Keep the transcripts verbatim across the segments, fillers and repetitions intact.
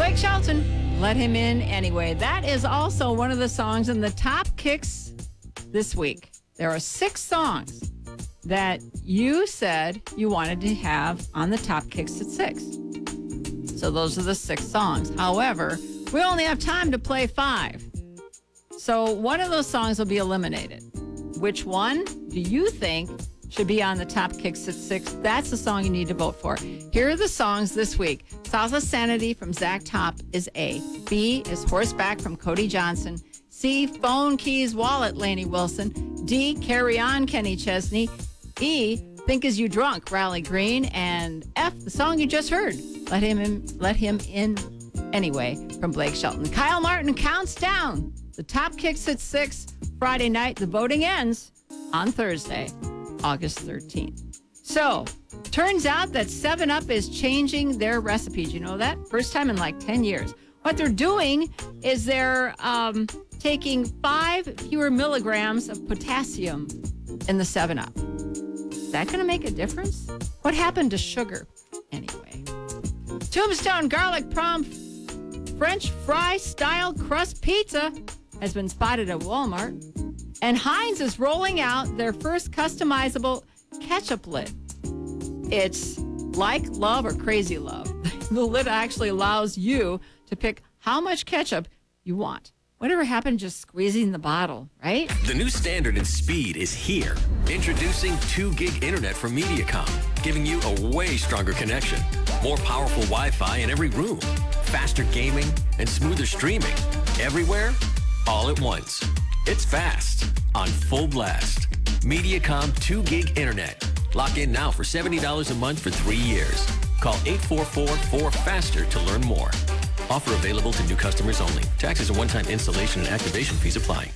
Blake Shelton, Let Him In Anyway. That is also one of the songs in the top kicks this week. There are six songs that you said you wanted to have on the top kicks at six. So those are the six songs. However, we only have time to play five. So one of those songs will be eliminated. Which one do you think should be on the top kicks at six? That's the song you need to vote for. Here are the songs this week. South of Sanity from Zach Top is A. B is Horseback from Cody Johnson. C, Phone Keys Wallet, Lainey Wilson. D, Carry On, Kenny Chesney. E, Think Is You Drunk, Riley Green. And F, the song you just heard, Let Him In, Let Him In Anyway from Blake Shelton. Kyle Martin counts down the top kicks at six Friday night. The voting ends on Thursday, August thirteenth. So, turns out that seven up is changing their recipes. You know that? First time in like ten years. What they're doing is they're um, taking five fewer milligrams of potassium in the seven up. Is that going to make a difference? What happened to sugar? Anyway. Tombstone Garlic Prom French fry style crust pizza has been spotted at Walmart. And Heinz is rolling out their first customizable ketchup lid. It's like love or crazy love. The lid actually allows you to pick how much ketchup you want. Whatever happened to just squeezing the bottle, right? The new standard in speed is here. Introducing two gig internet from Mediacom, giving you a way stronger connection. More powerful Wi-Fi in every room. Faster gaming and smoother streaming. Everywhere, all at once. It's fast on full blast. Mediacom two gig internet. Lock in now for seventy dollars a month for three years. Call eight four four, four faster to learn more. Offer available to new customers only. Taxes and one-time installation and activation fees apply.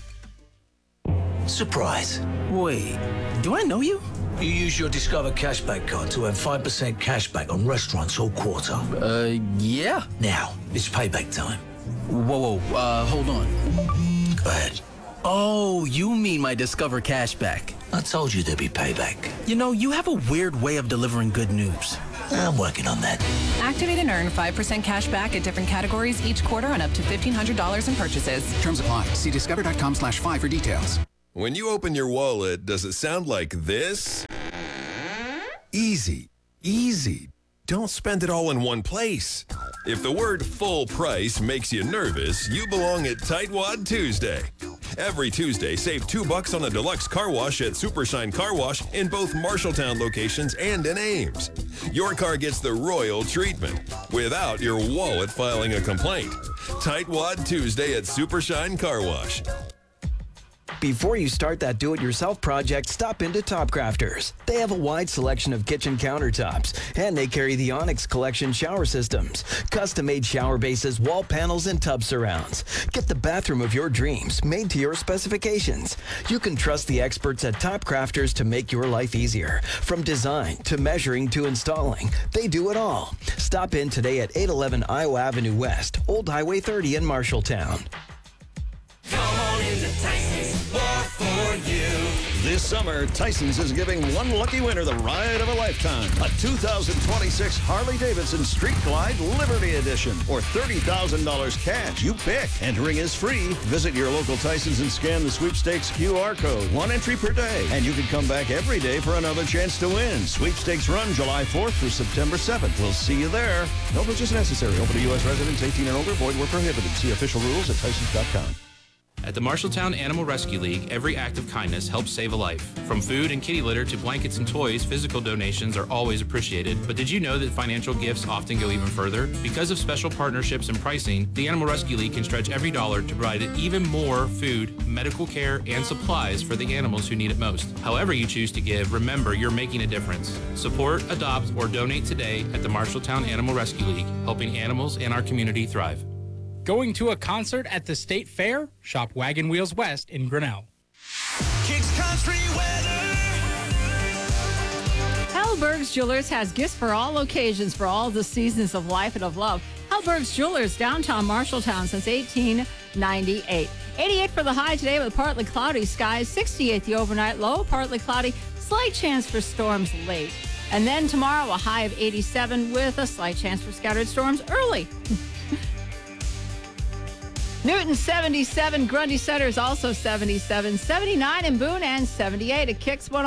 Surprise. Wait, do I know you? You use your Discover cashback card to earn five percent cashback on restaurants all quarter. Uh, yeah. Now, it's payback time. Whoa, whoa, uh, hold on. Go ahead. Oh, you mean my Discover cashback. I told you there'd be payback. You know, you have a weird way of delivering good news. I'm working on that. Activate and earn five percent cash back at different categories each quarter on up to fifteen hundred dollars in purchases. Terms apply. See discover.com slash five for details. When you open your wallet, does it sound like this? Easy. Easy. Don't spend it all in one place. If the word full price makes you nervous, you belong at Tightwad Tuesday. Every Tuesday, save two bucks on a deluxe car wash at Supershine Car Wash in both Marshalltown locations and in Ames. Your car gets the royal treatment without your wallet filing a complaint. Tightwad Tuesday at Supershine Car Wash. Before you start that do-it-yourself project, stop into Top Crafters. They have a wide selection of kitchen countertops, and they carry the Onyx Collection shower systems, custom-made shower bases, wall panels, and tub surrounds. Get the bathroom of your dreams, made to your specifications. You can trust the experts at Top Crafters to make your life easier. From design to measuring to installing, they do it all. Stop in today at eight eleven Iowa Avenue West, Old Highway thirty in Marshalltown. Come on into Tyson's, more for you. This summer, Tyson's is giving one lucky winner the ride of a lifetime. A two thousand twenty-six Harley-Davidson Street Glide Liberty Edition or thirty thousand dollars cash. You pick. Entering is free. Visit your local Tyson's and scan the sweepstakes Q R code. One entry per day. And you can come back every day for another chance to win. Sweepstakes run July fourth through September seventh. We'll see you there. No purchase necessary. Open to U S residents eighteen and older. Void where prohibited. See official rules at Tysons dot com. At the Marshalltown Animal Rescue League, every act of kindness helps save a life. From food and kitty litter to blankets and toys, physical donations are always appreciated. But did you know that financial gifts often go even further? Because of special partnerships and pricing, the Animal Rescue League can stretch every dollar to provide even more food, medical care, and supplies for the animals who need it most. However you choose to give, remember you're making a difference. Support, adopt, or donate today at the Marshalltown Animal Rescue League, helping animals in our community thrive. Going to a concert at the State Fair? Shop Wagon Wheels West in Grinnell. Kicks Country Weather. Hellberg's Jewelers has gifts for all occasions, for all the seasons of life and of love. Hellberg's Jewelers, downtown Marshalltown since eighteen ninety-eight. eighty-eight for the high today with partly cloudy skies. sixty-eight the overnight low, partly cloudy. Slight chance for storms late. And then tomorrow a high of eighty-seven with a slight chance for scattered storms early. Newton seventy-seven, Grundy Center is also seventy-seven, seventy-nine in Boone, and seventy-eight at Kicks one oh